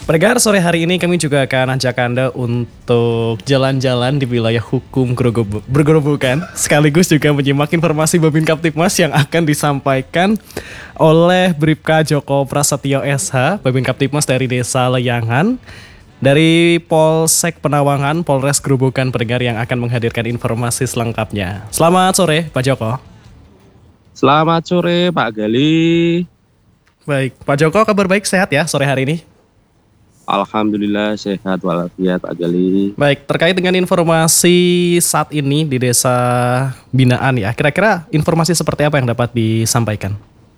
Pendengar, sore hari ini kami juga akan ajak Anda untuk jalan-jalan di wilayah hukum bergerobokan, sekaligus juga menyimak informasi Babin Kaptipmas yang akan disampaikan oleh Bribka Joko Prasetyo SH, Babin Kaptipmas dari Desa Leyangan, dari Polsek Penawangan, Polres Gerobokan, pendengar yang akan menghadirkan informasi selengkapnya. Selamat sore, Pak Joko. Selamat sore, Pak Gali. Baik, Pak Joko, kabar baik, sehat ya sore hari ini? Alhamdulillah sehat walafiat, Pak Gali. Baik, terkait dengan informasi saat ini di Desa Binaan ya, kira-kira informasi seperti apa yang dapat disampaikan?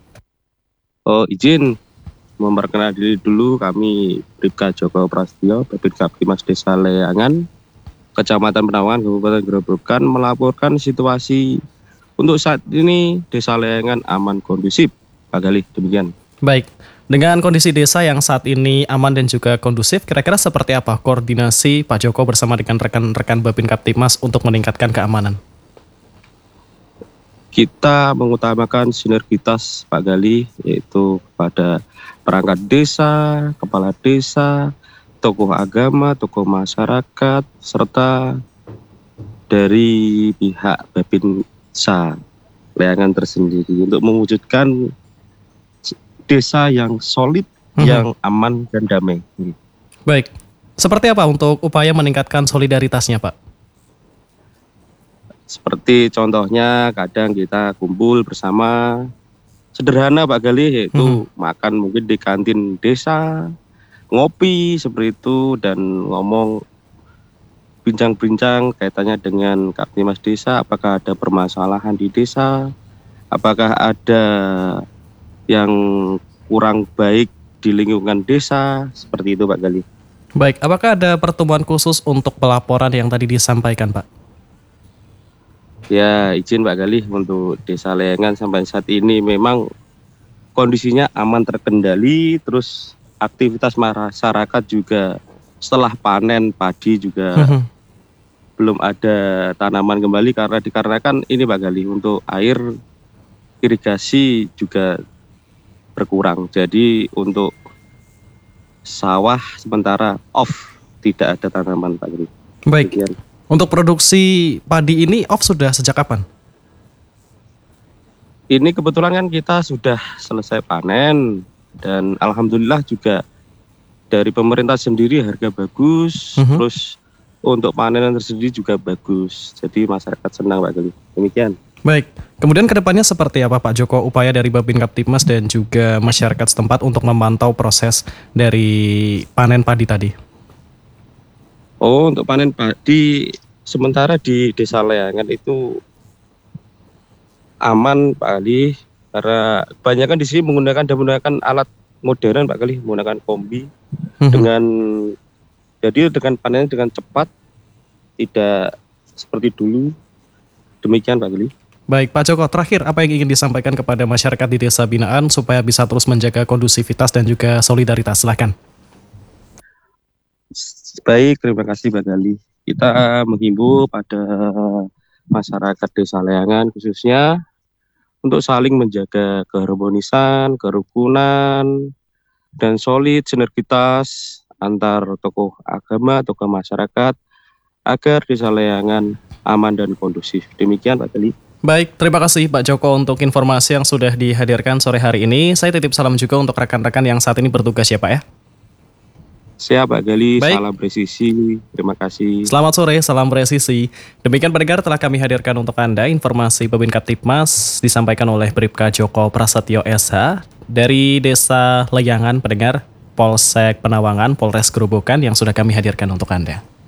Izin memperkenalkan diri dulu, kami Bribka Joko Prasetyo, Babin Kaptipmas Desa Leyangan, Kecamatan Penawangan, Kabupaten Gerobokan, melaporkan situasi untuk saat ini Desa Leyangan aman kondusif, Pak Gali, demikian. Baik, dengan kondisi desa yang saat ini aman dan juga kondusif, kira-kira seperti apa koordinasi Pak Joko bersama dengan rekan-rekan Babin Kaptipmas untuk meningkatkan keamanan? Kita mengutamakan sinergitas, Pak Gali, yaitu kepada perangkat desa, kepala desa, tokoh agama, tokoh masyarakat, serta dari pihak Babinsa Leyangan tersendiri untuk mewujudkan desa yang solid, yang aman dan damai. Baik, seperti apa untuk upaya meningkatkan solidaritasnya, Pak? Seperti contohnya kadang kita kumpul bersama, sederhana Pak Gali, yaitu makan mungkin di kantin desa, ngopi seperti itu, dan ngomong bincang-bincang kaitannya dengan Kaptipmas Desa, apakah ada permasalahan di desa, apakah ada yang kurang baik di lingkungan desa, seperti itu Pak Gali. Baik, apakah ada pertemuan khusus untuk pelaporan yang tadi disampaikan, Pak? Ya, izin Pak Gali, untuk Desa Leyangan sampai saat ini memang kondisinya aman terkendali, terus aktivitas masyarakat juga setelah panen padi juga belum ada tanaman kembali karena dikarenakan ini Pak Gali, untuk air irigasi juga berkurang. Jadi untuk sawah sementara off, tidak ada tanaman Pak Gali. Baik. Demikian. Untuk produksi padi ini off sudah sejak kapan? Ini kebetulan kan kita sudah selesai panen dan alhamdulillah juga dari pemerintah sendiri harga bagus, terus untuk panenan tersendiri juga bagus. Jadi masyarakat senang Pak Gali. Demikian. Baik, kemudian kedepannya seperti apa Pak Joko upaya dari Babin Kaptipmas dan juga masyarakat setempat untuk memantau proses dari panen padi tadi? Untuk panen padi sementara di Desa Leyangan itu aman Pak Gali, karena kebanyakan di sini menggunakan alat modern Pak Gali, menggunakan kombi dengan panen dengan cepat, tidak seperti dulu. Demikian Pak Gali. Baik, Pak Joko, terakhir apa yang ingin disampaikan kepada masyarakat di Desa Binaan supaya bisa terus menjaga kondusivitas dan juga solidaritas? Silakan. Baik, terima kasih Pak Gali. Kita menghimbau pada masyarakat Desa Leyangan khususnya untuk saling menjaga keharmonisan, kerukunan, dan solid sinergitas antar tokoh agama, tokoh masyarakat agar Desa Leyangan aman dan kondusif. Demikian Pak Gali. Baik, terima kasih Pak Joko untuk informasi yang sudah dihadirkan sore hari ini. Saya titip salam juga untuk rekan-rekan yang saat ini bertugas ya Pak ya. Siap Pak Gali, baik. Salam presisi, terima kasih. Selamat sore, salam presisi. Demikian pendengar telah kami hadirkan untuk Anda informasi Babin Kaptipmas disampaikan oleh Bribka Joko Prasetyo SH dari Desa Leyangan, pendengar Polsek Penawangan, Polres Gerobokan yang sudah kami hadirkan untuk Anda.